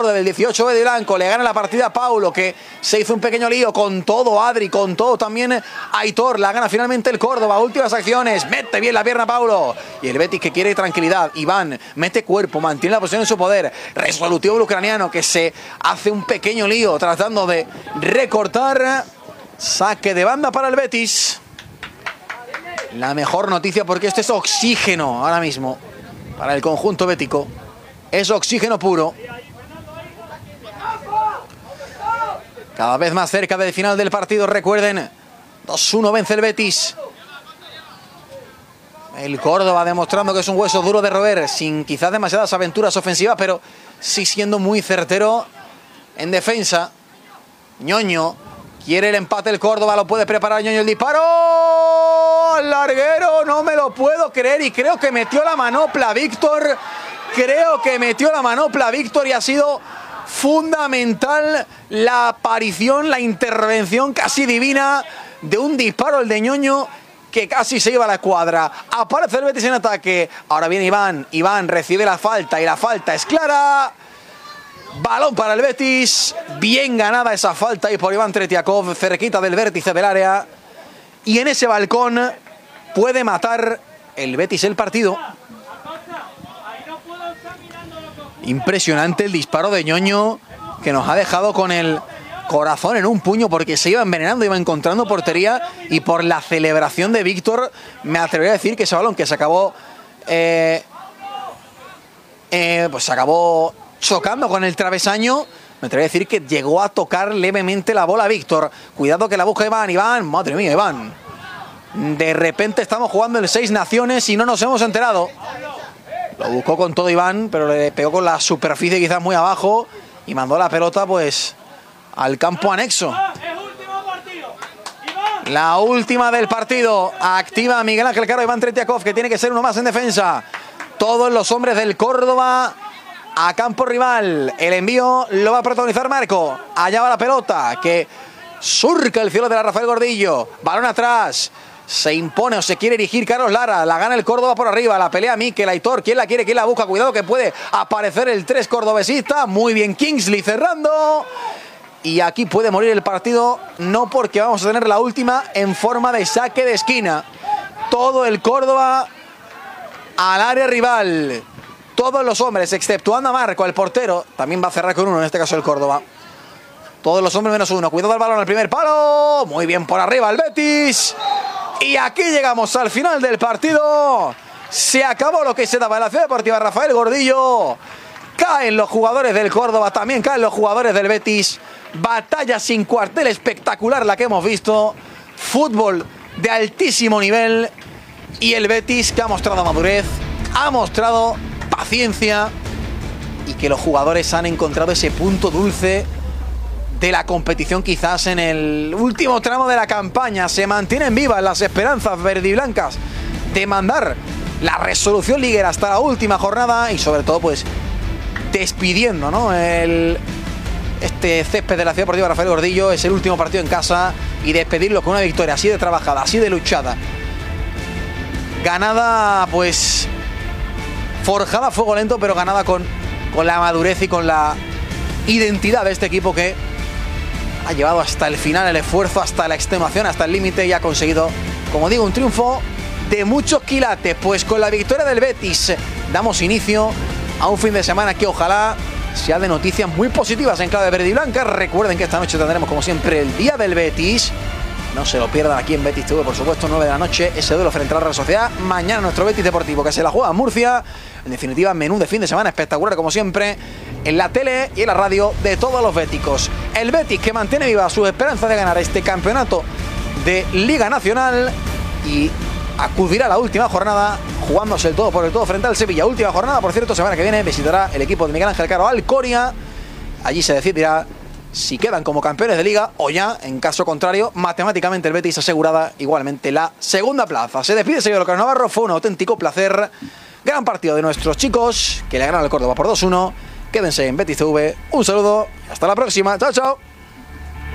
del 18 de Blanco, le gana la partida a Paulo, que se hizo un pequeño lío con todo Adri, con todo también Aitor, la gana finalmente el Córdoba, últimas acciones, mete bien la pierna Paulo, y el Betis que quiere tranquilidad, Iván mete cuerpo, mantiene la posición en su poder, resolutivo el ucraniano que se hace un pequeño lío tratando de recortar, saque de banda para el Betis. La mejor noticia, porque esto es oxígeno ahora mismo para el conjunto bético, es oxígeno puro. Cada vez más cerca del final del partido, recuerden, 2-1 vence el Betis. El Córdoba demostrando que es un hueso duro de roer, sin quizás demasiadas aventuras ofensivas, pero sí siendo muy certero en defensa. Ñoño quiere el empate el Córdoba, lo puede preparar Ñoño, el disparo al larguero, no me lo puedo creer, y creo que metió la manopla Víctor, y ha sido fundamental la aparición, la intervención casi divina de un disparo, el de Ñoño, que casi se iba a la escuadra. Aparece el Betis en ataque. Ahora viene Iván recibe la falta y la falta es clara. Balón para el Betis. Bien ganada esa falta y por Iván Tretiakov, cerquita del vértice del área. Y en ese balcón puede matar el Betis el partido. Impresionante el disparo de Ñoño, que nos ha dejado con el corazón en un puño, porque se iba envenenando, iba encontrando portería, y por la celebración de Víctor me atrevería a decir que ese balón que se acabó pues se acabó chocando con el travesaño, me atrevería a decir que llegó a tocar levemente la bola a Víctor. Cuidado que la busca Iván, madre mía, Iván, de repente estamos jugando el 6 Naciones y no nos hemos enterado. Lo buscó con todo Iván, pero le pegó con la superficie quizás muy abajo y mandó la pelota pues al campo anexo. La última del partido. Activa Miguel Ángel Caro, Iván Tretiakov, que tiene que ser uno más en defensa. Todos los hombres del Córdoba a campo rival. El envío lo va a protagonizar Marco. Allá va la pelota que surca el cielo de la Rafael Gordillo. Balón atrás. Se impone o se quiere erigir Carlos Lara. La gana el Córdoba por arriba. La pelea Mikel, Aitor. ¿Quién la quiere? ¿Quién la busca? Cuidado que puede aparecer el 3 cordobesista. Muy bien Kingsley cerrando. Y aquí puede morir el partido. No, porque vamos a tener la última en forma de saque de esquina. Todo el Córdoba al área rival. Todos los hombres, exceptuando a Marco, el portero. También va a cerrar con uno, en este caso el Córdoba. Todos los hombres menos uno. Cuidado al balón al primer palo. Muy bien por arriba el Betis. Y aquí llegamos al final del partido. Se acabó lo que se daba en la Ciudad Deportiva Rafael Gordillo. Caen los jugadores del Córdoba, también caen los jugadores del Betis. Batalla sin cuartel espectacular la que hemos visto. Fútbol de altísimo nivel. Y el Betis, que ha mostrado madurez, ha mostrado paciencia, y que los jugadores han encontrado ese punto dulce de la competición, quizás en el último tramo de la campaña. Se mantienen vivas las esperanzas verdiblancas de mandar la resolución liguera hasta la última jornada, y sobre todo pues despidiendo, ¿no?, este césped de la Ciudad Deportiva Rafael Gordillo. Es el último partido en casa, y despedirlo con una victoria así de trabajada, así de luchada, ganada pues forjada a fuego lento, pero ganada con la madurez y con la identidad de este equipo, que ha llevado hasta el final el esfuerzo, hasta la extenuación, hasta el límite, y ha conseguido, como digo, un triunfo de muchos quilates. Pues con la victoria del Betis damos inicio a un fin de semana que ojalá sea de noticias muy positivas en clave verde y blanca. Recuerden que esta noche tendremos, como siempre, el Día del Betis. No se lo pierdan aquí en Betis TV, por supuesto, 9 de la noche, ese duelo frente a la Real Sociedad. Mañana nuestro Betis Deportivo, que se la juega en Murcia. En definitiva, menú de fin de semana espectacular, como siempre, en la tele y en la radio de todos los béticos. El Betis, que mantiene viva su esperanza de ganar este campeonato de Liga Nacional, y acudirá a la última jornada jugándose el todo por el todo frente al Sevilla. Última jornada, por cierto, semana que viene visitará el equipo de Miguel Ángel Caro Alcoria. Allí se decidirá si quedan como campeones de liga o ya, en caso contrario, matemáticamente el Betis asegurada igualmente la segunda plaza. Se despide Sergio Carlos Navarro, fue un auténtico placer. Gran partido de nuestros chicos, que le ganan al Córdoba por 2-1. Quédense en Betis TV, un saludo y hasta la próxima. Chao, chao.